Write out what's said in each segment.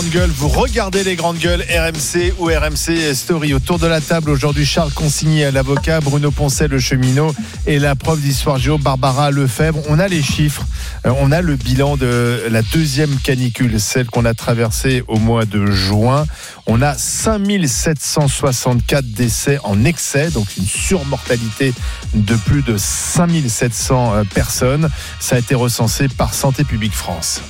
grandes gueules, vous regardez les grandes gueules RMC ou RMC Story. Autour de la table aujourd'hui, Charles Consigny, l'avocat, Bruno Poncet, le cheminot, et la prof d'histoire géo, Barbara Lefebvre. On a les chiffres, on a le bilan de la deuxième canicule, celle qu'on a traversée au mois de juin. On a 5764 décès en excès, donc une surmortalité de plus de 5700 personnes. Ça a été recensé par Santé publique France.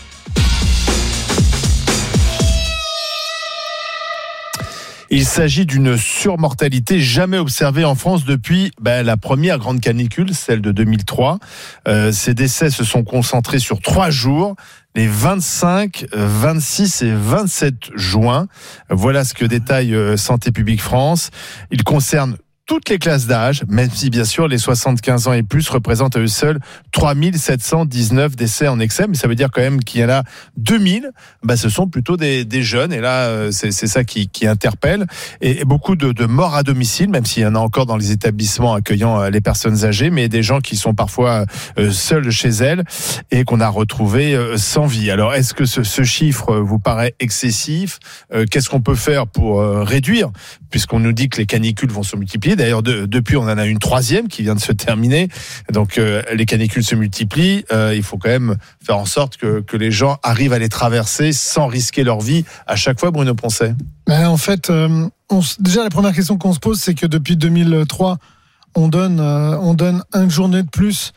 Il s'agit d'une surmortalité jamais observée en France depuis la première grande canicule, celle de 2003. Ces décès se sont concentrés sur 3 jours, les 25, 26 et 27 juin. Voilà ce que détaille Santé publique France. Il concerne toutes les classes d'âge, même si bien sûr les 75 ans et plus représentent à eux seuls 3719 décès en excès, mais ça veut dire quand même qu'il y en a 2000, ce sont plutôt des jeunes, et là c'est ça qui interpelle, et beaucoup de morts à domicile, même s'il y en a encore dans les établissements accueillant les personnes âgées, mais des gens qui sont parfois seuls chez elles et qu'on a retrouvés sans vie. Alors est-ce que ce chiffre vous paraît excessif ? Qu'est-ce qu'on peut faire pour réduire, puisqu'on nous dit que les canicules vont se multiplier? D'ailleurs, depuis, on en a une troisième qui vient de se terminer. Donc, les canicules se multiplient. Il faut quand même faire en sorte que les gens arrivent à les traverser sans risquer leur vie à chaque fois, Bruno Poncet. En fait, déjà, la première question qu'on se pose, c'est que depuis 2003, on donne une journée de plus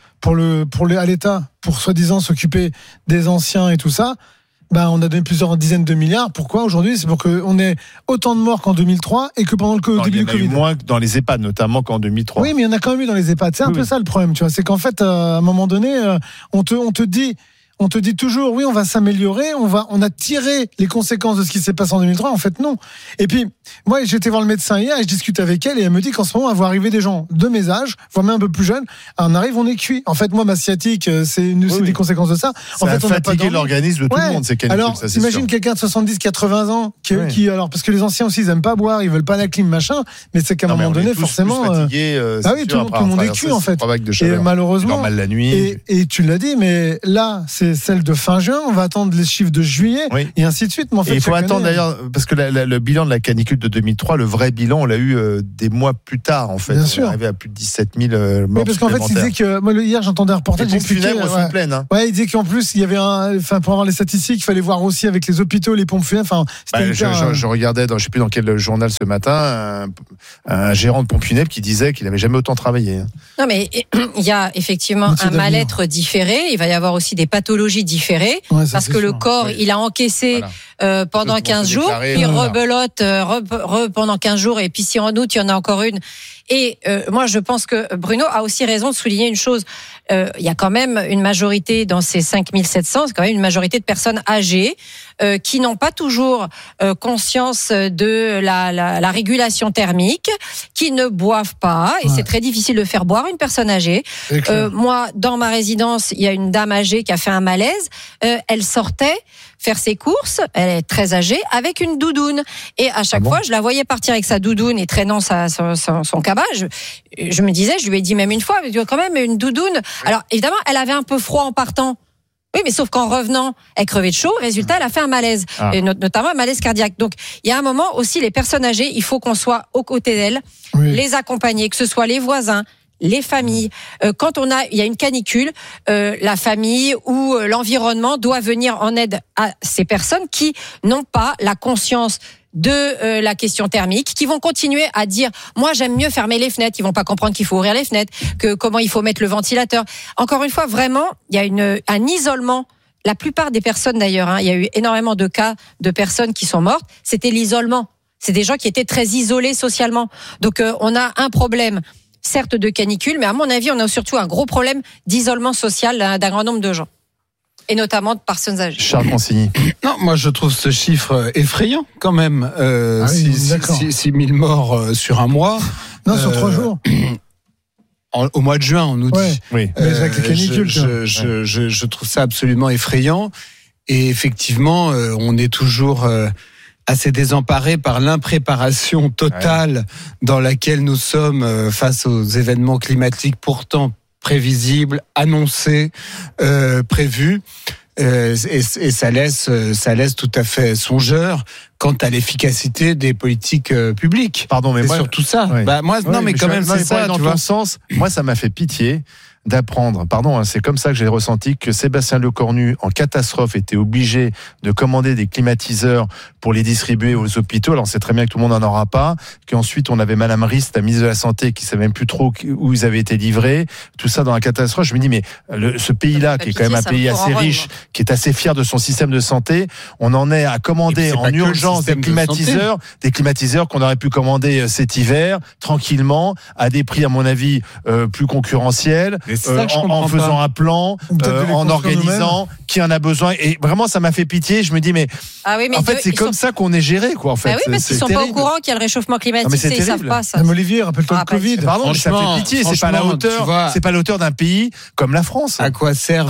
à l'État pour soi-disant s'occuper des anciens et tout ça. On a donné plusieurs dizaines de milliards. Pourquoi aujourd'hui ? C'est pour qu'on ait autant de morts qu'en 2003 et que pendant le début du Covid. Il y en a eu moins dans les EHPAD, notamment qu'en 2003. Oui, mais il y en a quand même eu dans les EHPAD. C'est un peu ça le problème, tu vois. C'est qu'en fait, à un moment donné, on te dit toujours, oui, on va s'améliorer, on a tiré les conséquences de ce qui s'est passé en 2003. En fait, non. Et puis, moi, j'étais voir le médecin hier et je discute avec elle et elle me dit qu'en ce moment, elle voit arriver des gens de mes âges, voire même un peu plus jeunes. On arrive, on est cuit. En fait, moi, ma sciatique, c'est des conséquences de ça. En fait, on a fatigué l'organisme de tout le monde, ces canicules. Alors, imagine quelqu'un de 70, 80 ans, qui, alors, parce que les anciens aussi, ils aiment pas boire, ils veulent pas la clim, machin, mais c'est qu'à un moment donné, forcément. Fatigué, oui, tout le monde est cuit, en fait. Et malheureusement. Mal la nuit. Et tu l'as dit, mais là, c'est celle de fin juin, on va attendre les chiffres de juillet, et ainsi de suite. Mais en fait, il faut attendre d'ailleurs, parce que le bilan de la canicule de 2003, le vrai bilan, on l'a eu des mois plus tard, en fait. Bien sûr. On est arrivé à plus de 17 000 morts. Oui, parce qu'en fait, il disait que, moi, hier, j'entendais un reportage. Les pompes funèbres sont pleines. Hein. Ouais, il disait qu'en plus, il y avait pour avoir les statistiques, il fallait voir aussi avec les hôpitaux, les pompes funèbres. Je regardais je sais plus dans quel journal ce matin, un gérant de pompe funèbre qui disait qu'il n'avait jamais autant travaillé. Non, mais il y a effectivement un mal-être différé. Il va y avoir aussi des pathologies différées, parce que le corps, il a encaissé pendant 15 jours, puis rebelote pendant 15 jours, et puis si en août, il y en a encore une. Et moi, je pense que Bruno a aussi raison de souligner une chose. Il y a quand même une majorité dans ces 5700, c'est quand même une majorité de personnes âgées qui n'ont pas toujours conscience de la régulation thermique, qui ne boivent pas, et c'est très difficile de faire boire une personne âgée. Moi, dans ma résidence, il y a une dame âgée qui a fait un malaise. Elle sortait faire ses courses, elle est très âgée, avec une doudoune. Et à chaque fois, je la voyais partir avec sa doudoune et traînant son cabas. Je me disais, je lui ai dit même une fois, mais tu as quand même une doudoune. Alors, évidemment, elle avait un peu froid en partant. Oui, mais sauf qu'en revenant, elle crevait de chaud. Résultat, elle a fait un malaise, et notamment un malaise cardiaque. Donc, il y a un moment aussi, les personnes âgées, il faut qu'on soit aux côtés d'elles, les accompagner, que ce soit les voisins, les familles. Quand il y a une canicule, la famille ou l'environnement doit venir en aide à ces personnes qui n'ont pas la conscience de la question thermique, qui vont continuer à dire moi j'aime mieux fermer les fenêtres, ils vont pas comprendre qu'il faut ouvrir les fenêtres, que comment il faut mettre le ventilateur. Encore une fois, vraiment, il y a un isolement. La plupart des personnes d'ailleurs, il y a eu énormément de cas de personnes qui sont mortes, c'était l'isolement. C'est des gens qui étaient très isolés socialement. Donc on a un problème, certes de canicule, mais à mon avis, on a surtout un gros problème d'isolement social d'un grand nombre de gens. Et notamment de personnes âgées. Charles Consigny. Non, moi je trouve ce chiffre effrayant quand même. 6 000 morts sur un mois. Non, sur 3 jours. Au mois de juin, on nous dit. Oui. Mais avec les canicules. Je trouve ça absolument effrayant. Et effectivement, on est toujours assez désemparé par l'impréparation totale dans laquelle nous sommes face aux événements climatiques pourtant prévisibles, annoncés, prévus. et ça laisse tout à fait songeur quant à l'efficacité des politiques publiques. Pardon, mais c'est surtout ça. Oui. Moi, non, mais quand même, c'est ça. Dans ton sens, moi, ça m'a fait pitié d'apprendre, c'est comme ça que j'ai ressenti que Sébastien Lecornu, en catastrophe, était obligé de commander des climatiseurs pour les distribuer aux hôpitaux. Alors, c'est très bien que tout le monde n'en aura pas, qu'ensuite, on avait Madame Rist, la ministre de la Santé, qui savait même plus trop où ils avaient été livrés. Tout ça dans la catastrophe. Je me dis, mais ce pays-là, qui est quand même un pays assez riche, qui est assez fier de son système de santé, on en est à commander en urgence des climatiseurs qu'on aurait pu commander cet hiver, tranquillement, à des prix, à mon avis, plus concurrentiels. En faisant un plan, en organisant qui en a besoin. Et vraiment, ça m'a fait pitié. Je me dis, mais en fait, c'est comme ça qu'on est géré, quoi. En fait, oui, parce qu'ils sont pas au courant qu'il y a le réchauffement climatique, ils savent pas ça. Olivier, rappelle-toi le Covid. Pardon, mais ça fait pitié. C'est pas la hauteur d'un pays comme la France. À quoi servent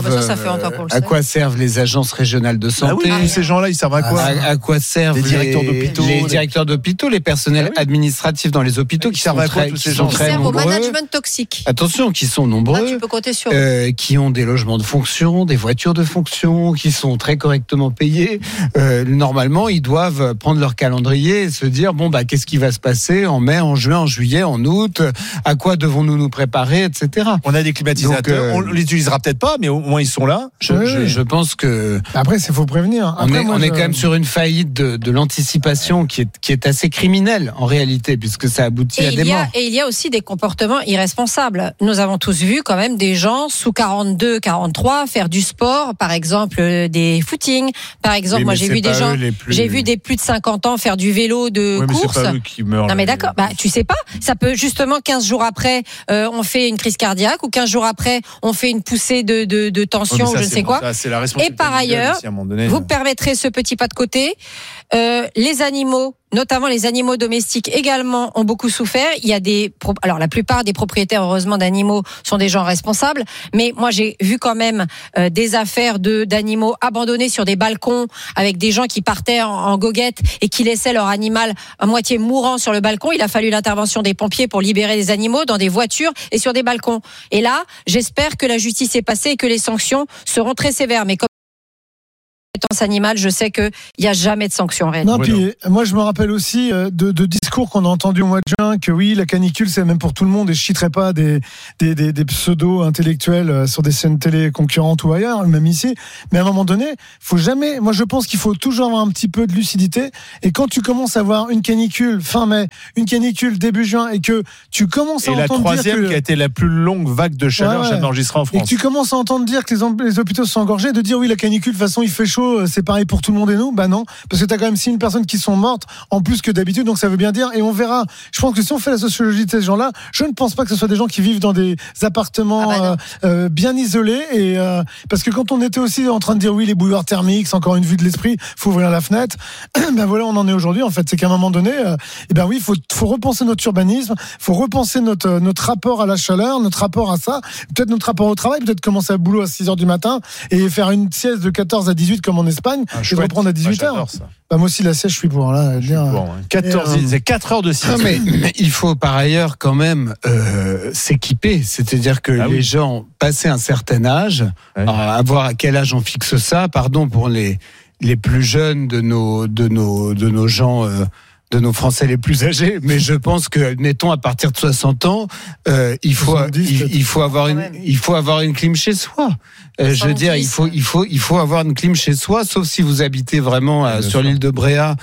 les agences régionales de santé? Ces gens-là, ils servent à quoi? À quoi servent les directeurs d'hôpitaux, les personnels administratifs dans les hôpitaux qui servent à quoi tous ces gens? Ils servent au management toxique. Attention, qui sont nombreux. Tu peux compter sur qui ont des logements de fonction, des voitures de fonction, qui sont très correctement payés. Normalement, ils doivent prendre leur calendrier et se dire qu'est-ce qui va se passer en mai, en juin, en juillet, en août, à quoi devons-nous nous préparer, etc. On a des climatisateurs, on les utilisera peut-être pas, mais au moins ils sont là. Je pense que après, il faut prévenir. On est quand même sur une faillite de l'anticipation qui est assez criminelle en réalité, puisque ça aboutit à des morts. Et il y a aussi des comportements irresponsables. Nous avons tous vu quand même des gens sous 42, 43 faire du sport, par exemple des footings. Par exemple, moi j'ai vu des gens, j'ai vu des plus de 50 ans faire du vélo de course. Mais c'est pas eux qui meurent. Non mais d'accord, tu sais pas, ça peut justement 15 jours après on fait une crise cardiaque ou 15 jours après on fait une poussée de tension ou je ne sais quoi. Et par ailleurs, vous me permettrez ce petit pas de côté, les animaux, notamment les animaux domestiques également ont beaucoup souffert. Il y a alors la plupart des propriétaires heureusement d'animaux sont des gens responsables, mais moi j'ai vu quand même des affaires d'animaux abandonnés sur des balcons avec des gens qui partaient en goguette et qui laissaient leur animal à moitié mourant sur le balcon. Il a fallu l'intervention des pompiers pour libérer les animaux dans des voitures et sur des balcons. Et là, j'espère que la justice est passée et que les sanctions seront très sévères. Mais comme animal, je sais qu'il n'y a jamais de sanctions réelles. Non, puis moi je me rappelle aussi de discours qu'on a entendus au mois de juin que oui, la canicule c'est même pour tout le monde et je citerai pas des pseudo-intellectuels sur des chaînes télé concurrentes ou ailleurs, même ici, mais à un moment donné, faut jamais, moi je pense qu'il faut toujours avoir un petit peu de lucidité et quand tu commences à avoir une canicule fin mai, une canicule début juin et que tu commences à entendre dire que... Et la troisième qui a été la plus longue vague de chaleur jamais enregistrée en France. Et que tu commences à entendre dire que les hôpitaux sont engorgés, de dire oui la canicule, de toute façon il fait chaud, c'est pareil pour tout le monde et nous, non, parce que t'as quand même 6 000 personnes qui sont mortes en plus que d'habitude, donc ça veut bien dire, et on verra. Je pense que si on fait la sociologie de ces gens-là, je ne pense pas que ce soit des gens qui vivent dans des appartements bien isolés, et parce que quand on était aussi en train de dire oui, les bouilloires thermiques, c'est encore une vue de l'esprit, faut ouvrir la fenêtre, voilà, on en est aujourd'hui, en fait, c'est qu'à un moment donné, oui, faut repenser notre urbanisme, faut repenser notre rapport à la chaleur, notre rapport à ça, peut-être notre rapport au travail, peut-être commencer à boulot à 6h du matin, et faire une sieste de 14 à 18 comme en Espagne, et de reprendre à 18h. Moi aussi, la sieste, je suis pour. Là, c'est 4 heures de sieste. Mais il faut par ailleurs quand même s'équiper. C'est-à-dire que les gens, passés un certain âge, à voir à quel âge on fixe ça, pardon pour les plus jeunes de nos gens... de nos Français les plus âgés, mais je pense que, mettons, à partir de 60 ans, il faut avoir une clim chez soi. Je veux dire, il faut avoir une clim chez soi, sauf si vous habitez vraiment sur l'île de Bréa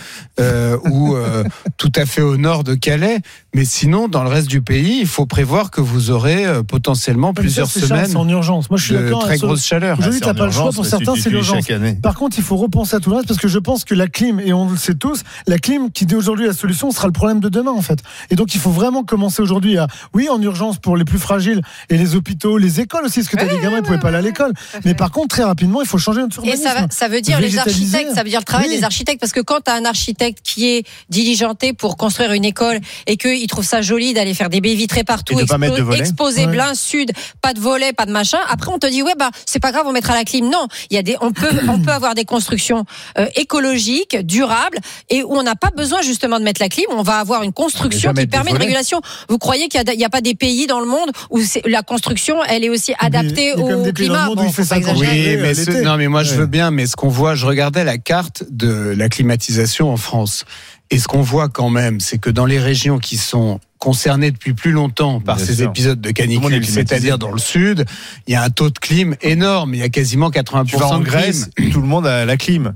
ou tout à fait au nord de Calais. Mais sinon, dans le reste du pays, il faut prévoir que vous aurez potentiellement plusieurs semaines en urgence. Moi, je suis d'accord. Très grosse chaleur. Aujourd'hui, t'as pas le choix. Pour certains, c'est l'urgence. Par contre, il faut repenser à tout le reste parce que je pense que la clim, et on le sait tous, la clim qui dit aujourd'hui la solution sera le problème de demain, en fait. Et donc, il faut vraiment commencer aujourd'hui en urgence pour les plus fragiles et les hôpitaux, les écoles aussi, parce que t'as des gamins qui pouvaient pas aller à l'école. Mais par contre, très rapidement, il faut changer notre urbanisme. Et ça veut dire les architectes, ça veut dire le travail des architectes, parce que quand t'as un architecte qui est diligenté pour construire une école et qu'il trouve ça joli d'aller faire des baies vitrées partout, exposer plein sud, pas de volets, pas de machin. Après, on te dit c'est pas grave, on mettra la clim. Non, on peut avoir des constructions écologiques, durables, et où on n'a pas besoin justement de mettre la clim. On va avoir une construction qui permet une régulation. Vous croyez qu'il y a pas des pays dans le monde où la construction, elle est aussi adaptée au climat? Où fait ça quand non, mais moi je veux bien, mais ce qu'on voit, je regardais la carte de la climatisation en France. Et ce qu'on voit quand même, c'est que dans les régions qui sont concernées depuis plus longtemps par ces épisodes de canicule, c'est-à-dire dans le sud, il y a un taux de clim énorme. Il y a quasiment 80% tu vas en Grèce, tout le monde a la clim.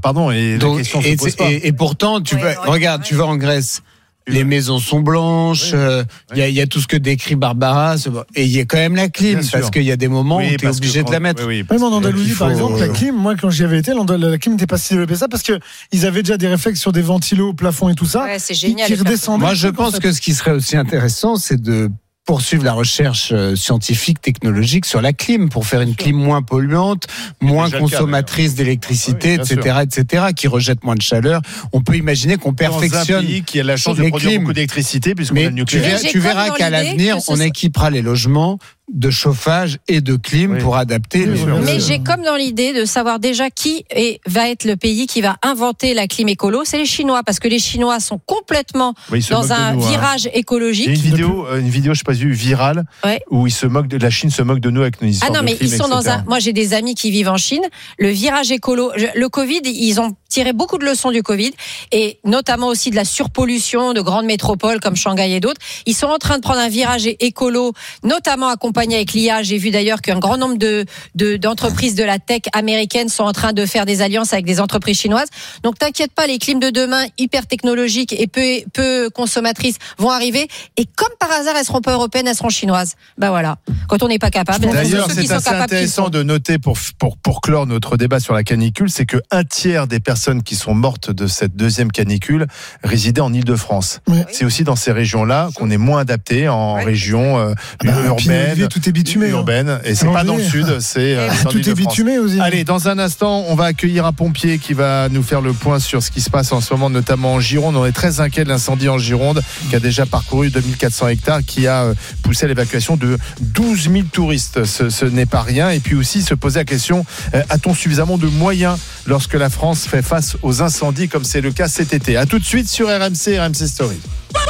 Et pourtant, tu vas en Grèce. Les maisons sont blanches, il y a tout ce que décrit Barbara, et il y a quand même la clim, parce qu'il y a des moments où tu es obligé de la mettre. Même en Andalousie, par exemple, la clim, moi quand j'y avais été, la clim n'était pas si développée ça, parce qu'ils avaient déjà des réflexes sur des ventilos au plafond et tout ça, c'est génial, qui redescendaient. Moi je pense que ce qui serait aussi intéressant, c'est de poursuivre la recherche scientifique, technologique sur la clim, pour faire une clim moins polluante, moins consommatrice d'électricité, etc., qui rejette moins de chaleur. On peut imaginer qu'on perfectionne. Dans un pays qui a la chance de produire beaucoup d'électricité, puisqu'on a le nucléaire. Tu verras qu'à l'avenir, on équipera les logements de chauffage et de clim pour adapter. Mais j'ai comme dans l'idée de savoir déjà qui va être le pays qui va inventer la clim écolo. C'est les Chinois, parce que les Chinois sont complètement dans un virage écologique. Il y a une vidéo, je sais pas, virale, où la Chine se moque de nous avec nos histoires de clim, ils sont moi j'ai des amis qui vivent en Chine. Le virage écolo, le Covid, ils ont tiré beaucoup de leçons du Covid, et notamment aussi de la surpollution de grandes métropoles comme Shanghai et d'autres. Ils sont en train de prendre un virage écolo, notamment accompagné avec l'IA. J'ai vu d'ailleurs qu'un grand nombre d'entreprises de la tech américaines sont en train de faire des alliances avec des entreprises chinoises. Donc t'inquiète pas, les clims de demain hyper technologiques et peu consommatrices vont arriver, et comme par hasard elles seront pas européennes, elles seront chinoises. Ben voilà, quand on n'est pas capable. D'ailleurs, c'est assez intéressant de noter pour clore notre débat sur la canicule, c'est que un tiers des personnes qui sont mortes de cette deuxième canicule résidaient en Île-de-France. C'est aussi dans ces régions-là qu'on est moins adapté en région urbaine. Tout est bitumé. Urbaine, et c'est pas dans le sud, c'est dans tout est bitumé aussi. Allez, dans un instant, on va accueillir un pompier qui va nous faire le point sur ce qui se passe en ce moment, notamment en Gironde. On est très inquiet de l'incendie en Gironde, qui a déjà parcouru 2400 hectares, qui a poussé à l'évacuation de 12 000 touristes. Ce n'est pas rien. Et puis aussi se poser la question, a-t-on suffisamment de moyens lorsque la France fait face aux incendies, comme c'est le cas cet été? A tout de suite sur RMC Story.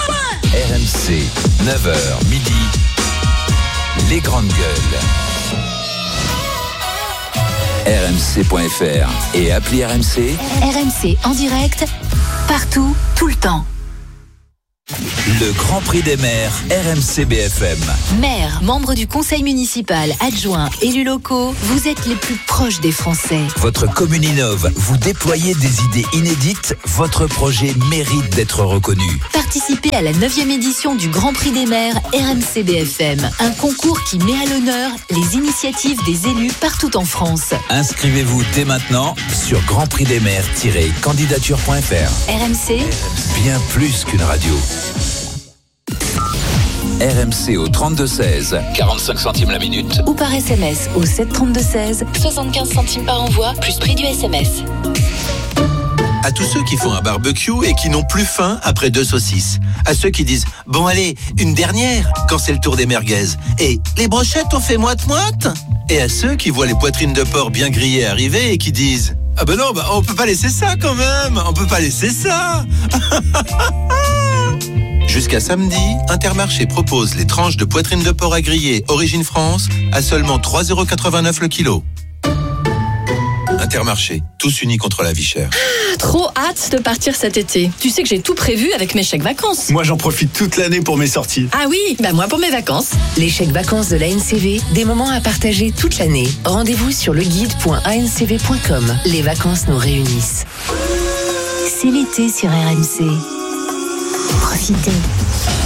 RMC, 9h, midi, les grandes gueules. RMC.fr et appli RMC. RMC en direct, partout, tout le temps. Le Grand Prix des maires, RMC BFM. Maires, membres du conseil municipal, adjoints, élus locaux, vous êtes les plus proches des Français. Votre commune innove, vous déployez des idées inédites, votre projet mérite d'être reconnu. Participez à la 9e édition du Grand Prix des maires RMC BFM, un concours qui met à l'honneur les initiatives des élus partout en France. Inscrivez-vous dès maintenant sur grandprixdesmaires-candidature.fr. RMC, bien plus qu'une radio. RMC au 32-16, 45 centimes la minute. Ou par SMS au 732-16, 75 centimes par envoi, plus prix du SMS. À tous ceux qui font un barbecue et qui n'ont plus faim après 2 saucisses. À ceux qui disent « Bon allez, une dernière » quand c'est le tour des merguez. Et « Les brochettes on fait moite-moite » Et à ceux qui voient les poitrines de porc bien grillées arriver et qui disent « Ah ben non, on peut pas laisser ça quand même, on peut pas laisser ça !» Jusqu'à samedi, Intermarché propose les tranches de poitrine de porc à griller Origine France à seulement 3,89 € le kilo. Intermarché, tous unis contre la vie chère. Trop hâte de partir cet été. Tu sais que j'ai tout prévu avec mes chèques vacances. Moi, j'en profite toute l'année pour mes sorties. Ah oui, moi pour mes vacances. Les chèques vacances de l'ANCV, des moments à partager toute l'année. Rendez-vous sur leguide.ancv.com. Les vacances nous réunissent. C'est l'été sur RMC. Profitez.